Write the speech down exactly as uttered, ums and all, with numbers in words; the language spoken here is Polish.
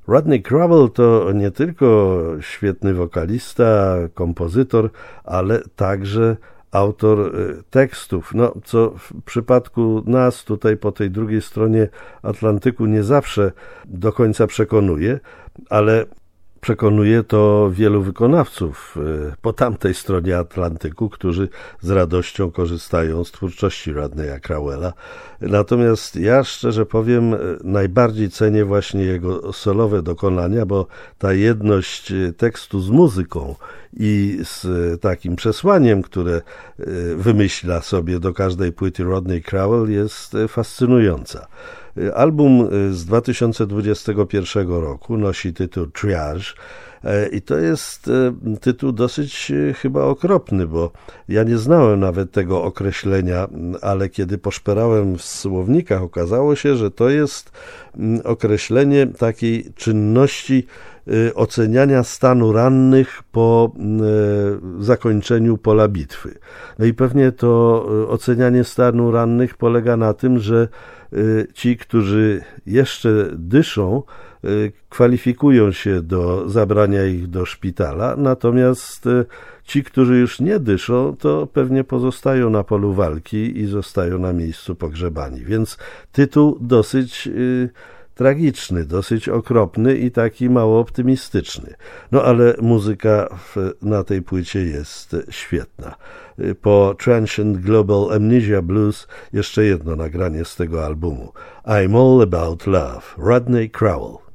Rodney Crowell to nie tylko świetny wokalista, kompozytor, ale także autor tekstów, no, co w przypadku nas tutaj po tej drugiej stronie Atlantyku nie zawsze do końca przekonuje, ale przekonuje to wielu wykonawców po tamtej stronie Atlantyku, którzy z radością korzystają z twórczości Rodneya Crowella. Natomiast ja szczerze powiem, najbardziej cenię właśnie jego solowe dokonania, bo ta jedność tekstu z muzyką i z takim przesłaniem, które wymyśla sobie do każdej płyty Rodney Crowell, jest fascynująca. Album z dwa tysiące dwudziestego pierwszego roku nosi tytuł Triage i to jest tytuł dosyć chyba okropny, bo ja nie znałem nawet tego określenia, ale kiedy poszperałem w słownikach, okazało się, że to jest określenie takiej czynności oceniania stanu rannych po zakończeniu pola bitwy. No i pewnie to ocenianie stanu rannych polega na tym, że ci, którzy jeszcze dyszą, kwalifikują się do zabrania ich do szpitala, natomiast ci, którzy już nie dyszą, to pewnie pozostają na polu walki i zostają na miejscu pogrzebani. Więc tytuł dosyć tragiczny, dosyć okropny i taki mało optymistyczny. No ale muzyka w, na tej płycie jest świetna. Po Transient Global Amnesia Blues jeszcze jedno nagranie z tego albumu. I'm All About Love, Rodney Crowell.